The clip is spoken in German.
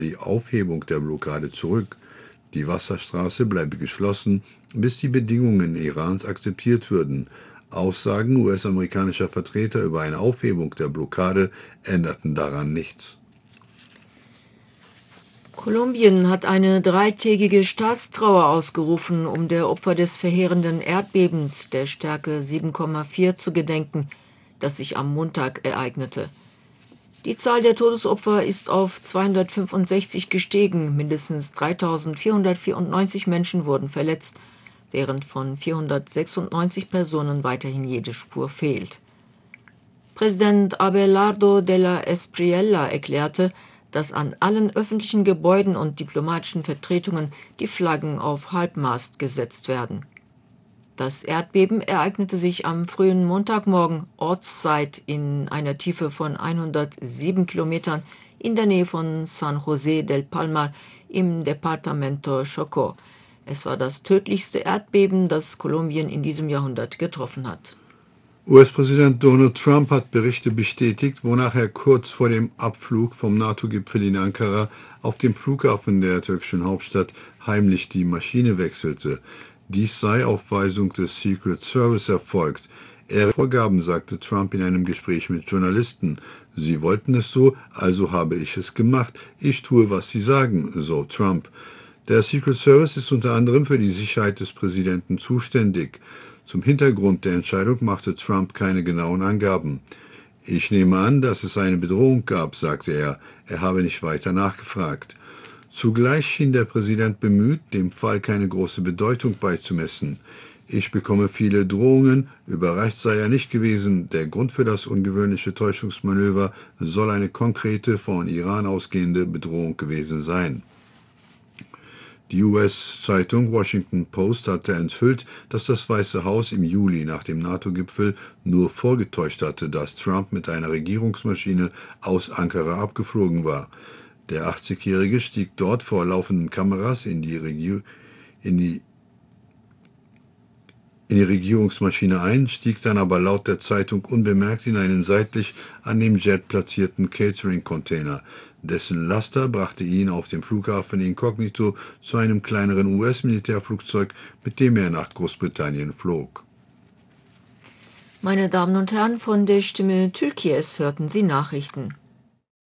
die Aufhebung der Blockade zurück. Die Wasserstraße bleibe geschlossen, bis die Bedingungen Irans akzeptiert würden. Aussagen US-amerikanischer Vertreter über eine Aufhebung der Blockade änderten daran nichts. Kolumbien hat eine dreitägige Staatstrauer ausgerufen, um der Opfer des verheerenden Erdbebens der Stärke 7,4 zu gedenken, das sich am Montag ereignete. Die Zahl der Todesopfer ist auf 265 gestiegen, mindestens 3.494 Menschen wurden verletzt, während von 496 Personen weiterhin jede Spur fehlt. Präsident Abelardo Della Espriella erklärte, dass an allen öffentlichen Gebäuden und diplomatischen Vertretungen die Flaggen auf Halbmast gesetzt werden. Das Erdbeben ereignete sich am frühen Montagmorgen Ortszeit in einer Tiefe von 107 Kilometern in der Nähe von San José del Palmar im Departamento Chocó. Es war das tödlichste Erdbeben, das Kolumbien in diesem Jahrhundert getroffen hat. US-Präsident Donald Trump hat Berichte bestätigt, wonach er kurz vor dem Abflug vom NATO-Gipfel in Ankara auf dem Flughafen der türkischen Hauptstadt heimlich die Maschine wechselte. Dies sei auf Weisung des Secret Service erfolgt. Vorgaben, sagte Trump in einem Gespräch mit Journalisten. Sie wollten es so, also habe ich es gemacht. Ich tue, was Sie sagen, so Trump. Der Secret Service ist unter anderem für die Sicherheit des Präsidenten zuständig. Zum Hintergrund der Entscheidung machte Trump keine genauen Angaben. Ich nehme an, dass es eine Bedrohung gab, sagte er. Er habe nicht weiter nachgefragt. Zugleich schien der Präsident bemüht, dem Fall keine große Bedeutung beizumessen. Ich bekomme viele Drohungen, überrascht sei er nicht gewesen. Der Grund für das ungewöhnliche Täuschungsmanöver soll eine konkrete, von Iran ausgehende Bedrohung gewesen sein. Die US-Zeitung Washington Post hatte enthüllt, dass das Weiße Haus im Juli nach dem NATO-Gipfel nur vorgetäuscht hatte, dass Trump mit einer Regierungsmaschine aus Ankara abgeflogen war. Der 80-Jährige stieg dort vor laufenden Kameras in die Regierungsmaschine ein, stieg dann aber laut der Zeitung unbemerkt in einen seitlich an dem Jet platzierten Catering-Container. Dessen Laster brachte ihn auf dem Flughafen inkognito zu einem kleineren US-Militärflugzeug, mit dem er nach Großbritannien flog. Meine Damen und Herren, von der Stimme Türkies hörten Sie Nachrichten.